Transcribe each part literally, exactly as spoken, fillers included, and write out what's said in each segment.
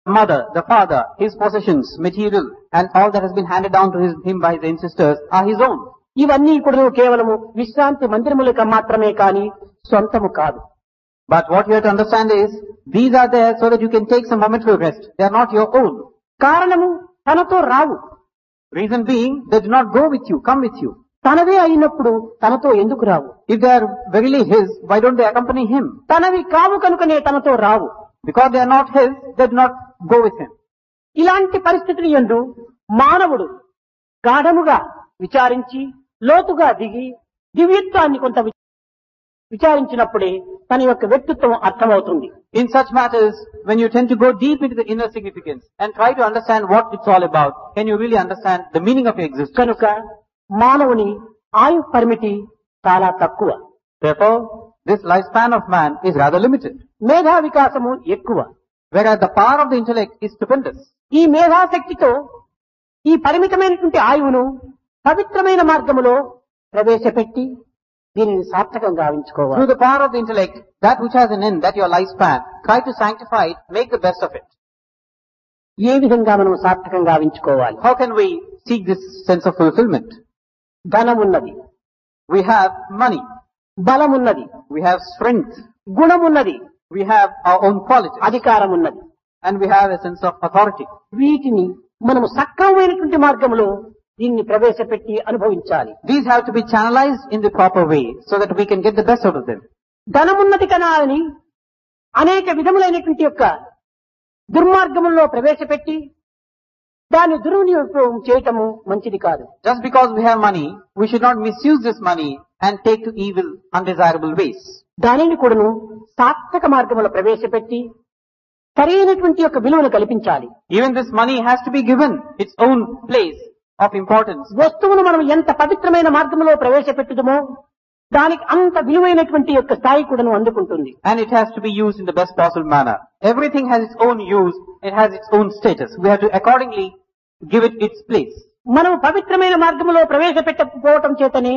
mother, the father, his possessions, material, and all that has been handed down to his, him by his ancestors are his own. ఇవన్నీ కూడా కేవలము విశ్రాంతి మందిరములకు మాత్రమే కాని సొంతము కాదు. But what you have to understand is, these are there so that you can take some momentary rest. They are not your own. కారణము తనతో రావు. Reason being, they do not go with you, come with you. తనవే అయినప్పుడు తనతో ఎందుకు రావు? If they are verily his, why don't they accompany him? తనవి కావు కనుకనే తనతో రావు. Because they are not his, they do not go with him. ఇలాంటి పరిస్థితిని యందు మానవుడు గాఢముగా విచారించి లోతుగా దిగి దివ్యత్వాన్ని కొంత విచారించినప్పుడే తన యొక్క వ్యక్తిత్వం అర్థమవుతుంది. In such matters, when you tend to go deep into the inner significance and try to understand what it's all about, can you really understand the meaning of your existence? కనుక మానవుని ఆయు పరిమితి చాలా తక్కువ. Therefore, this lifespan of man is rather limited. మేధా వికాసము ఎక్కువ. Whereas the power of the intellect is stupendous. ఈ మేధాశక్తితో ఈ పరిమితమైనటువంటి ఆయువును పవిత్రమైన మార్గములో ప్రవేశపెట్టి దీనిని సార్థకంగా గావించుకోవాలి. Through the power of the intellect, that which has an end, that your lifespan, try to sanctify it, make the best of it. ఏ విధంగా మనం సార్థకంగా గావించుకోవాలి? How can we seek this sense of fulfillment? ధనమున్నది, We have money, బలమున్నది, we have strength, గుణమున్నది, we have our own qualities, అధికారం ఉన్నది. and we have a sense of authority. వీటిని మనము సక్రమమైనటువంటి మార్గంలో దీన్ని ప్రవేశపెట్టి అనుభవించాలి. These have to be channelized in the proper way so that we can get the best out of them. ధనమున్నతి కన్నా అని అనేక విధములైనటువంటి యొక్క దుర్మార్గముల్లో ప్రవేశపెట్టి దాన్ని దుర్వినియోగం చేయటము మంచిది కాదు. Just because we have money, we should not misuse this money and take to evil, undesirable ways. దానిని కూడాను సార్థక మార్గంలో ప్రవేశపెట్టి సరైనటువంటి యొక్క విలువను కల్పించాలి. Even this money has to be given its own place of importance. వస్తువును మనం ఎంత పవిత్రమైన మార్గంలో ప్రవేశపెట్టుదమో దానికి అంత విలువైనటువంటి యొక్క స్థాయి కూడాను అందుకుంటుంది. And it has to be used in the best possible manner. Everything has its own use, it has its own status. We have to accordingly give it its place. మనం పవిత్రమైన మార్గంలో ప్రవేశపెట్టకపోవటం చేతనే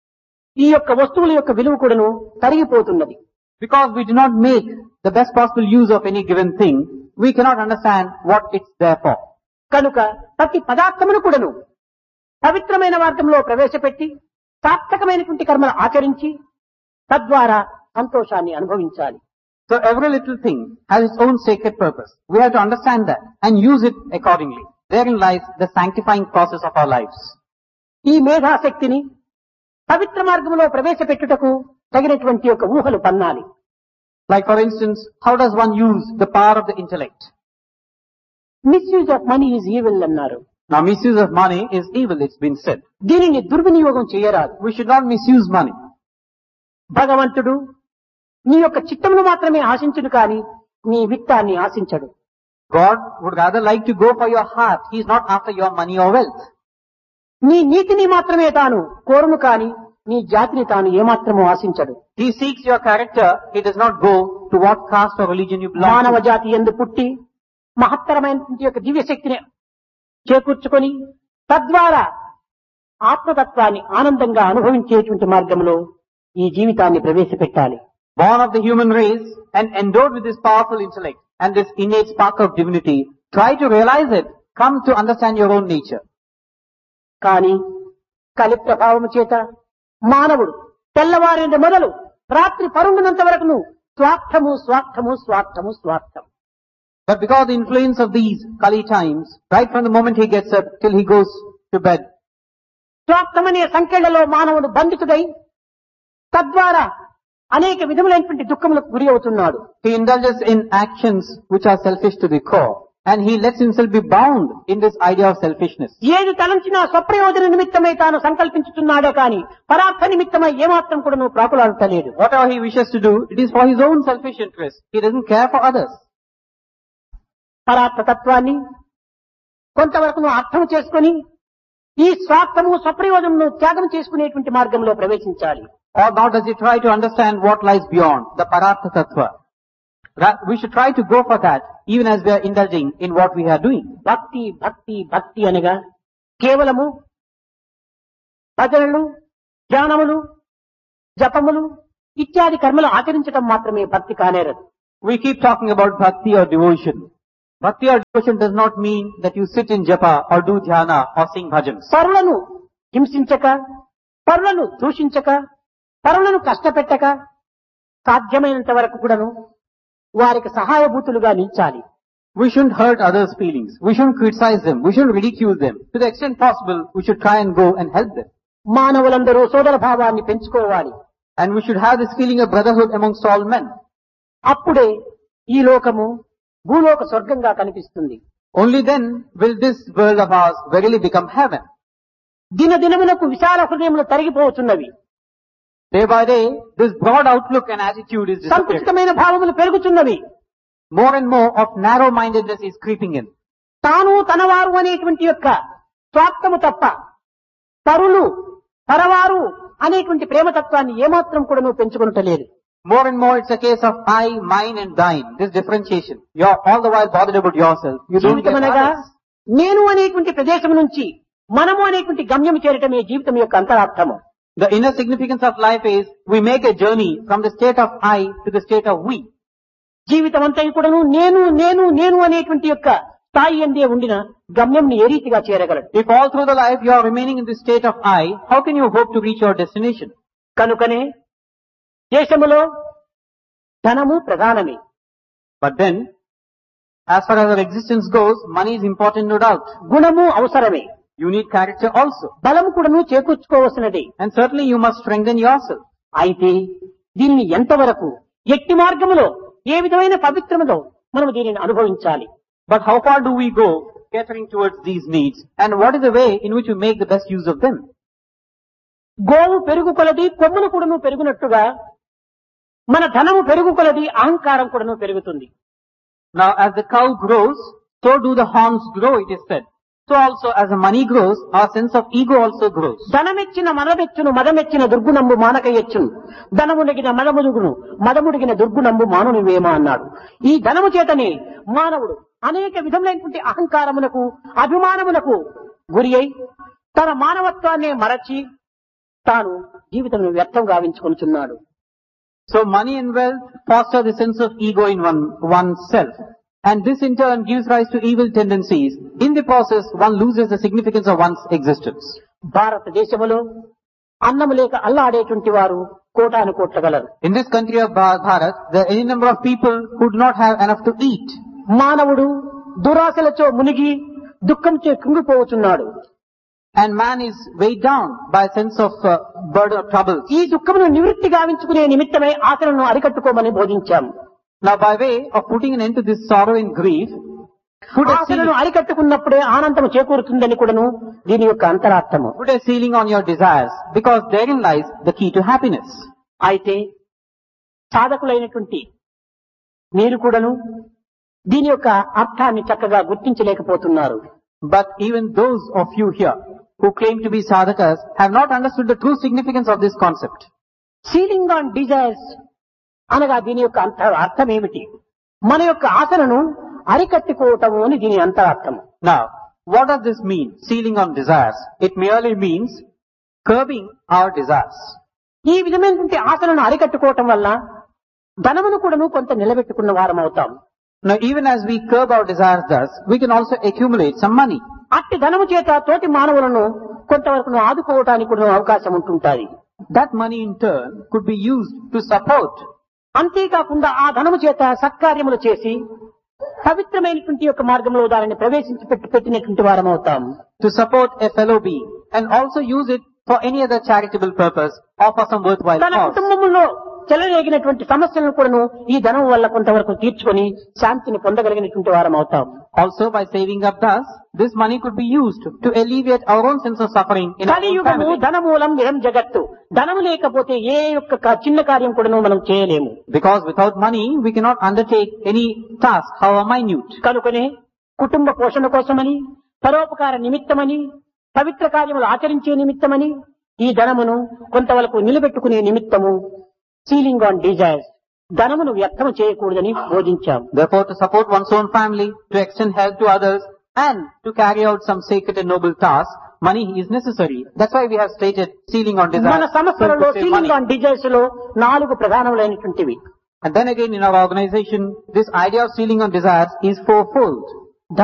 ఈ యొక్క వస్తువుల యొక్క విలువ కూడాను తరిగిపోతున్నది. Because we do not make the best possible use of any given thing, we cannot understand what it's there for. కనుక ప్రతి పదార్థమును కూడాను పవిత్రమైన మార్గంలో ప్రవేశపెట్టి సార్థకమైనటువంటి కర్మలు ఆచరించి తద్వారా సంతోషాన్ని అనుభవించాలి. So every little thing has its own sacred purpose. We have to understand that and use it accordingly. Therein lies the sanctifying process of our lives. ఈ మేధాశక్తిని పవిత్ర మార్గంలో ప్రవేశపెట్టుటకు తగినటువంటి యొక్క ఊహలు పన్నాలి. Like for instance, how does one use the power of the intellect? Misuse of money is evil అన్నారు. Now misuse of money is evil, it's been said. దీనిని దుర్వినియోగం చేయరాదు. We should not misuse money. భగవంతుడు నీ యొక్క చిత్తమును మాత్రమే ఆశించును కాని నీ విత్తాన్ని ఆశించడు. God would rather like to go for your heart. He is not after your money or wealth. నీ నీతిని మాత్రమే తాను కోరును కాని నీ జాతిని తాను ఏమాత్రము ఆశించడు. He seeks your character. He does not go to what caste or religion you belong మానవ to. జాతి యందు పుట్టి మహత్తరమైనటువంటి యొక్క దివ్య శక్తిని చేకూర్చుకొని తద్వారా ఆత్మతత్వాన్ని ఆనందంగా అనుభవించేటువంటి మార్గంలో ఈ జీవితాన్ని ప్రవేశపెట్టాలి. Born of the human race and endowed with this powerful intellect and this innate spark of divinity, try to realize it. Come to understand your own nature. కానీ కలి ప్రభావము చేత మానవుడు తెల్లవారిన మొదలు రాత్రి పరుండునంత వరకును స్వార్థము స్వార్థము స్వార్థము స్వార్థం. But because of the influence of these Kali times, right from the moment he gets up till he goes to bed, స్వార్థమనే సంఖ్యలలో మానవుడు బంధితుడై తద్వారా అనేక విధములైనటువంటి దుఃఖములకు గురి అవుతున్నాడు. he indulges in actions which are selfish to the core. And he lets himself be bound in this idea of selfishness. ఏది తలంచినా స్వప్రయోజన నిమిత్తమై తాను సంకల్పించుతున్నాడే కాని పరార్థ నిమిత్తమై ఏమాత్రం కూడా నువ్వు ప్రాకులాడతలేడు. Whatever he wishes to do, it is for his own selfish interest. He doesn't care for others. పరార్థ తత్వాన్ని కొంతవరకు నువ్వు అర్థం చేసుకుని ఈ స్వార్థము స్వప్రయోజనము త్యాగం చేసుకునేటువంటి మార్గంలో ప్రవేశించాలి. Or now does he try to understand what lies beyond the Paratha Tattva? We should try to go for that even as we are indulging in what we are doing. భక్తి భక్తి భక్తి అనగా కేవలము భజనలు, ధ్యానములు, జపములు ఇత్యాది కర్మలు ఆచరించడం మాత్రమే భక్తి కానేరదు. We keep talking about bhakti or devotion. Bhakti or devotion does not mean that you sit in japa or do dhyana or sing bhajans. పరులను హింసించక, పరులను దూషించక, పరులను కష్టపెట్టక, సాధ్యమైనంత వరకు కూడాను వారికి సహాయభూతులుగా నిలిచాలి. We shouldn't hurt others' feelings. We shouldn't criticize them. We shouldn't ridicule them. To the extent possible, we should try and go and help them. మానవులందరూ సోదర భావాన్ని పెంచుకోవాలి. And we should have this feeling of brotherhood amongst all men. అప్పుడే ఈ లోకము భూలోక స్వర్గంగా కనిపిస్తుంది. Only then will this world of ours verily become heaven. దినదినమునకు విశాల హృదయములు తరిగిపోతున్నవి. Day by day, this broad outlook and attitude is disappearing. సంకుచితమైన భావములు పెరుగుతున్నవి. More and more of narrow-mindedness is creeping in. తాను తనవారు అనేటువంటి యొక్క స్వార్థము తప్ప పరులు పరవారు అనేటువంటి ప్రేమతత్వాన్ని ఏమాత్రం కూడా నువ్వు పెంచుకుంటలేదు. More and more it's a case of I, mine and thine. This differentiation. You're all the while bothered about yourself. You don't get జీవితమనగా others. నేను అనేటువంటి ప్రదేశం నుంచి మనము అనేటువంటి గమ్యం చేరటమే జీవితం యొక్క అంతరార్థము. The inner significance of life is we make a journey from the state of I to the state of we. జీవితం అంతా కూడాను నేను నేను నేను అనేటువంటి యొక్క స్థాయి అందే ఉండిన గమ్యంని ఏ రీతిగా చేరగలడు? If all through the life you are remaining in the state of I, how can you hope to reach your destination? కనుకనే దేశములో ధనము ప్రధానమే. But then, as far as our existence goes, money is important, no doubt. గుణము అవసరమే. You need character also. బలము కూడాను చేకూర్చుకోవలసినదే. And certainly you must strengthen yourself. అయితే దీన్ని ఎంతవరకు ఎట్టి మార్గములో ఏ విధమైన పవిత్రములో మనం దీనిని అనుభవించాలి? But how far do we go catering towards these needs? And what is the way in which we make the best use of them? గోవు పెరుగు కొలది కొమ్మును కూడాను పెరుగునట్టుగా మన ధనము పెరుగు కొలది అహంకారం కూడాను పెరుగుతుంది. Now as the cow grows, so do the horns grow, it is said. So also as the money grows, our sense of ego also grows. ధనమెచ్చిన మదమెచ్చును మదమెచ్చిన దుర్గుణంబు మానక ఎచ్చును ధనముడిగిన మదముదుగును మదముడిగిన దుర్గుణంబు మానవునివేమా అన్నాడు. ఈ ధనము చేతనే మానవుడు అనేక విధములైనటువంటి అహంకారమునకు అభిమానమునకు గురి అయి తన మానవత్వాన్ని మరచి తాను జీవితం వ్యర్థం గావించుకొనుచున్నాడు. So money and wealth foster the sense of ego in one oneself. And this in turn gives rise to evil tendencies. In the process, one loses the significance of one's existence. భారతదేశములో అన్నము లేక అల్లాడేటువంటి వారు కోటాను కోట్ల గలరు. In this country of Bharat, there are any number of people who do not have enough to eat. మానవుడు దురాశలతో మునిగి దుఃఖంచే కుంగిపోతున్నాడు. And man is weighed down by a sense of uh, burden of troubles. ఈ దుఃఖమును నివృత్తి గావించుకునే నిమిత్తమై ఆశలను అరికట్టుకోమని బోధించాము. Now by way of putting an end to this sorrow and grief, put a ఆశలను ceiling, అరికట్టుకున్నప్పుడే ఆనందం చేకూరుతుందని కూడాను దీని యొక్క అంతరార్థము. put a ceiling on your desires, because therein lies the key to happiness. అయితే సాధకులైనటువంటి మీరు కూడాను దీని యొక్క అర్థాన్ని చక్కగా గుర్తించలేకపోతున్నారు. But even those of you here who claim to be sadhakas have not understood the true significance of this concept. Ceiling on desires అనగా దీని యొక్క అంత అర్థం ఏమిటి? మన యొక్క ఆశలను అరికట్టుకోవటము అని దీని అంతరార్థము. Now, what does this mean, sealing on desires? It merely means curbing our desires. ఈ విధమైనటువంటి ఆశలను అరికట్టుకోవటం వల్ల ధనమును కూడాను కొంత నిలబెట్టుకున్న వారం అవుతాం. Now, even as we curb our desires thus, we can also accumulate some money. అట్టి ధనము చేత తోటి మానవులను కొంతవరకు ఆదుకోవటానికి కూడా అవకాశం ఉంటుంటాది. That money in turn could be used to support. అంతేకాకుండా ఆ ధనము చేత సత్కార్యములు చేసి పవిత్రమైనటువంటి యొక్క మార్గంలో దానిని ప్రవేశించి పెట్టి పెట్టినటువంటి వారం అవుతాం. To support a fellow being and also use it for any other charitable purpose or for some worthwhile తన cause. కుటుంబంలో చెలరేగినటువంటి సమస్యలను కూడాను ఈ ధనం వల్ల కొంతవరకు తీర్చుకొని శాంతిని పొందగలిగినటువంటి వారం అవుతాం. Also by saving up thus, this money could be used to alleviate our own sense of suffering in our own కలియుగము family. ధనమూలం నిరం జగత్తు. ధనము లేకపోతే ఏ యొక్క క- చిన్న కార్యం కూడాను మనం చేయలేము. Because without money, we cannot undertake any task, however minute. కనుకనే కుటుంబ పోషణ కోసమని పరోపకార నిమిత్తమని పవిత్ర కార్యములు ఆచరించే నిమిత్తమని ఈ ధనమును కొంతవరకు నిలబెట్టుకునే నిమిత్తము సీలింగ్ ఆన్ డిజైర్స్ ధనమును వ్యర్థము చేయకూడదని బోధించాం. Therefore, to support one's own family, to extend help to others, and to carry out some sacred and noble tasks, money is necessary. That's why we have stated sealing on మన desires. So సమస్యలలో to save ceiling money. On desires లో నాలుగు ప్రధానములైనటువంటివి. And then again in our organization, this idea of stealing on desires is fourfold.